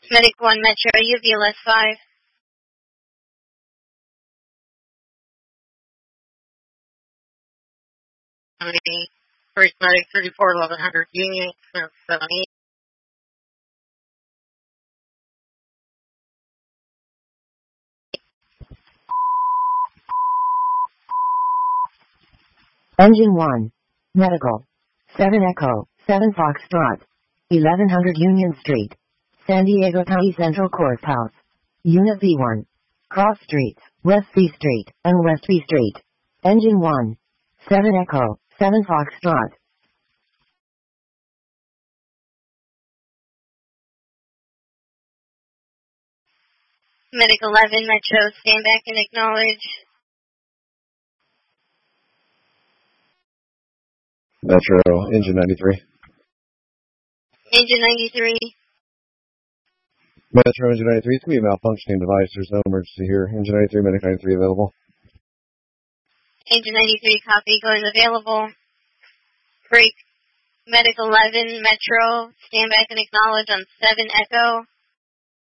Medic 1 Metro, UVLS 5. First Medic 34 1100 Union, 78. Engine 1. Medical. 7 Echo, 7 Foxtrot. 1100 Union Street. San Diego County Central Courthouse. Unit B1. Cross Streets, West C Street, and West B Street. Engine 1. 7 Echo, 7 Foxtrot. Medic 11 Metro, stand back and acknowledge. Metro, engine 93. Engine 93. Metro, engine 93. It's going to be a malfunctioning device. There's no emergency here. Engine 93, Medic 93 available. Engine 93, copy, going available. Break. Medic 11 Metro, stand back and acknowledge on 7 Echo.